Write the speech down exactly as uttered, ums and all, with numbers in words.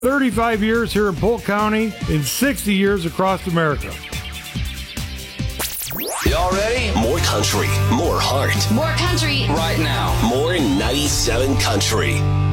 thirty-five years here in Polk County and sixty years across America. Y'all ready? More country, more heart. More country. Right now. More ninety-seven Country.